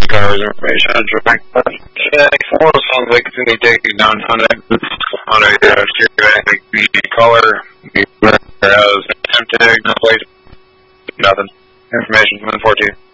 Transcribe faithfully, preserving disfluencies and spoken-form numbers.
cars information on track. Check four sounds like it's going to be taking downtown on a uh, steering the color, the warehouse, M tag, no place, nothing. Information from fourteen.